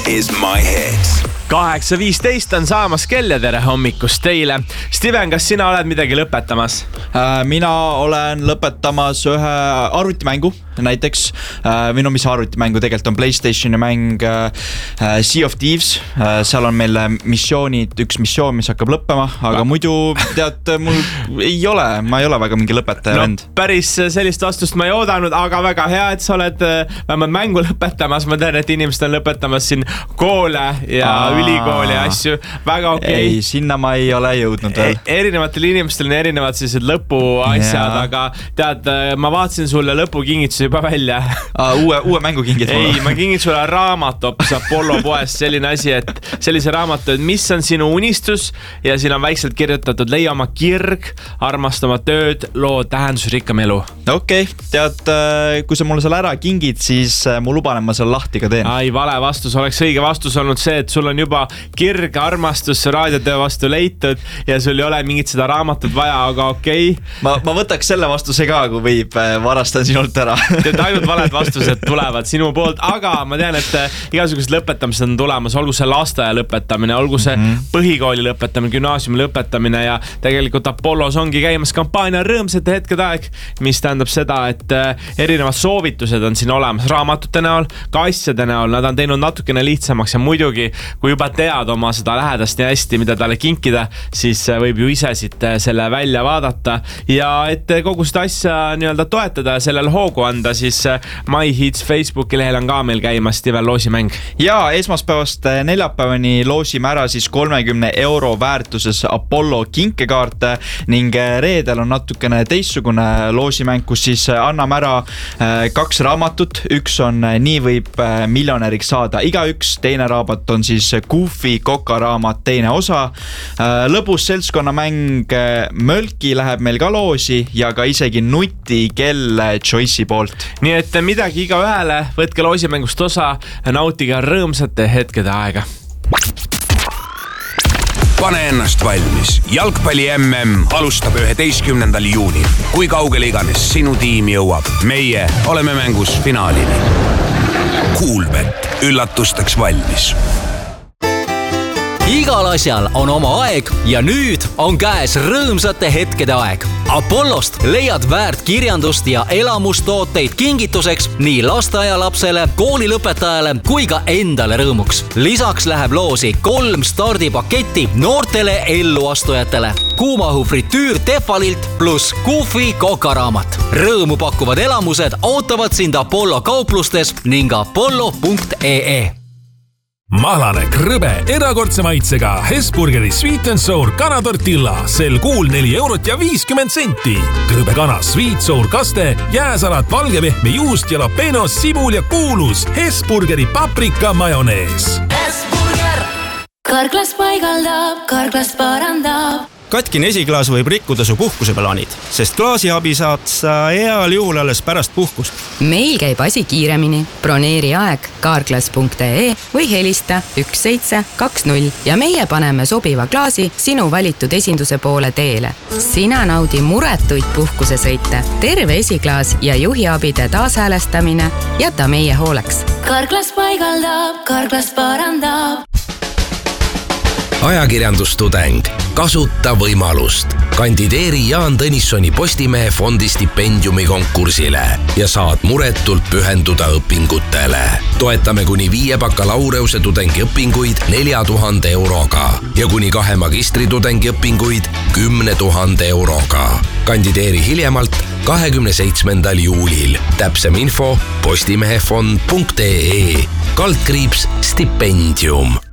is my hit. 8.15 on saamas kell ja tere hommikust teile. Steven, kas sina oled midagi lõpetamas? Mina olen lõpetamas ühe arvutimängu näiteks. Mis arvutimängu tegelikult on PlayStationi mäng Sea of Thieves. Seal on meil üks missioon, mis hakkab lõppema, aga muidu tead, mul ma ei ole väga mingi lõpetaja vend. Päris sellist vastust ma ei oodanud, aga väga hea, et sa oled vähemalt mängu lõpetamas. Ma tean, et inimesed on lõpetamas siin koole ja ülikooli ja asju. Väga okei. Ei, sinna ma ei ole jõudnud veel. Erinevatel inimestel on erinevad sellised lõpuasjad, aga tead, ma vaatasin sulle lõpukingituse juba välja. Uue mängu kingid mulle? Ei, ma kingid sulle raamatu Apollo poest. Selline asi, et sellise raamatu, et mis on sinu unistus ja siin on väikselt kirjutatud leia oma kirg, armasta oma tööd, loo tähendusrikkam elu. Okei, tead, kui sa mulle selle ära kingid, siis mu lubanen ma selle lahti ka teen. Ai, vale vastus. Oleks õige vastus olnud see, et sul on juba kirg armastus raadiotöö vastu leitud ja sul ei ole mingit seda raamatut vaja, aga okei. Ma võtaks selle vastuse ka, kui võib, varastan sinult ära. Tead, ainult valed vastused tulevad sinu poolt, aga ma tean, et igasugused lõpetamised on tulemas, olgu see lasteaia lõpetamine, olgu see põhikooli lõpetamine, gümnaasiumi lõpetamine ja tegelikult Apollos ongi käimas kampaania rõõmsate hetkede aeg, mis tähendab seda, et erinevad soovitused on siin olemas raamatute näol, ka asjade näol, nad on teinud natukene lihtsamaks ja muidugi, kui juba tead oma seda lähedast nii hästi, mida talle kinkida, siis võib ju ise siit selle välja vaadata ja et kogu seda asja nii-öelda toetada ja sellel hoogu anda, siis My Hits Facebooki lehel on ka meil käimas Steven loosimäng. Ja esmaspäevast neljapäevani loosime ära siis 30 € väärtuses Apollo kinkekaarte ning reedel on natukene teistsugune loosimäng, kus siis anname ära 2 raamatut. Üks on Nii võib miljonäriks saada igaüks, teine raamat on siis Goofy kokaraamat teine osa. Lõbus seltskonnamäng Mölki läheb meil ka loosi ja ka isegi nutikell Choice'i poolt. Nii et midagi iga ühele, võtke loosimängust osa, nautige rõõmsate hetkede aega. Pane ennast valmis. Jalgpalli MM alustab 11. juunil. Kui kaugele iganes sinu tiim jõuab, meie oleme mängus finaalini. Coolbet. Üllatusteks valmis. Igal asjal on oma aeg ja nüüd on käes rõõmsate hetkede aeg. Apollost leiad väärt kirjandust ja elamustooteid kingituseks nii lasteaialapsele, koolilõpetajale kui ka endale rõõmuks. Lisaks läheb loosi 3 stardipaketti noortele elluastujatele. Kuumahu fritüür Tefalilt plus Goofy kokaraamat. Rõõmu pakkuvad elamused ootavad sind Apollo kauplustes ning apollo.ee. Mahlane, krõbe, erakordse maitsega Hesburgeri Sweet and Sour kanatortilla, sel kuul 4 € ja 50 senti. Krõbe kana, Sweet Sour kaste, jääsalat, valgepehme juust, jalapeno, sibul ja kuulus Hesburgeri paprika majonees. Hesburger! Karklas paigaldab, karklas parandab. Katkine esiklaas võib rikkuda su puhkuseplaanid, sest klaasiabi saad sa heal juhul alles pärast puhkust. Meil käib asi kiiremini. Broneeri aeg carglass.ee või helista 1720 ja meie paneme sobiva klaasi sinu valitud esinduse poole teele. Sina naudi muretuid puhkusesõite, terve esiklaas ja juhiabide taashäälestamine jäta meie hooleks. Karklas paigaldab, karklas parandab. Ajakirjandustudeng. Kasuta võimalust. Kandideeri Jaan Tõnissoni Postimehe fondi stipendiumi konkursile ja saad muretult pühenduda õpingutele. Toetame kuni 5 bakalaureuse tudengi õpinguid 4000 € ja kuni 2 magistritudengi õpinguid 10 000 €. Kandideeri hiljemalt 27. juulil. Täpsem info postimehefond.ee /stipendium.